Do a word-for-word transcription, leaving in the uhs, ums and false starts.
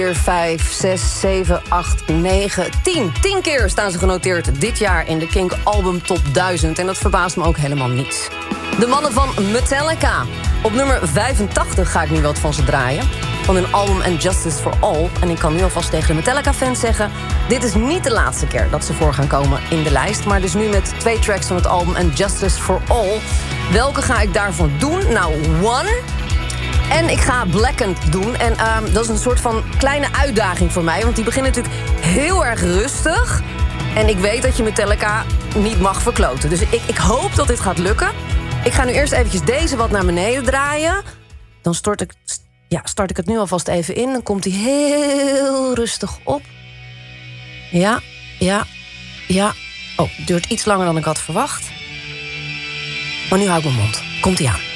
vijf, zes, zeven, acht, negen, tien. Tien keer staan ze genoteerd dit jaar in de Kink Album Top duizend. En dat verbaast me ook helemaal niet. De mannen van Metallica. Op nummer vijfentachtig ga ik nu wat van ze draaien. Van hun album And Justice for All. En ik kan nu alvast tegen de Metallica-fans zeggen... dit is niet de laatste keer dat ze voor gaan komen in de lijst. Maar dus nu met twee tracks van het album And Justice for All. Welke ga ik daarvan doen? Nou, One... En ik ga Blackened doen. En uh, dat is een soort van kleine uitdaging voor mij. Want die beginnen natuurlijk heel erg rustig. En ik weet dat je Metallica niet mag verkloten. Dus ik, ik hoop dat dit gaat lukken. Ik ga nu eerst eventjes deze wat naar beneden draaien. Dan stort ik, ja, start ik het nu alvast even in. Dan komt hij heel rustig op. Ja, ja, ja. Oh, het duurt iets langer dan ik had verwacht. Maar nu hou ik mijn mond. Komt hij aan.